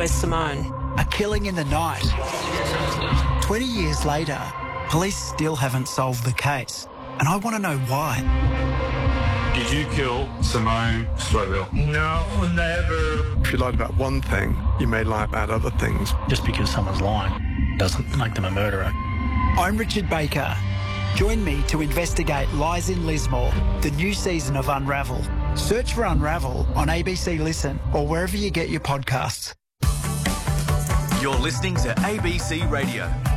Where's Simone? A killing in the night. 20 years later, police still haven't solved the case. And I want to know why. Did you kill Simone Slowell? No, never. If you lied about one thing, you may lie about other things. Just because someone's lying doesn't make them a murderer. I'm Richard Baker. Join me to investigate Lies in Lismore, the new season of Unravel. Search for Unravel on ABC Listen or wherever you get your podcasts. You're listening to ABC Radio.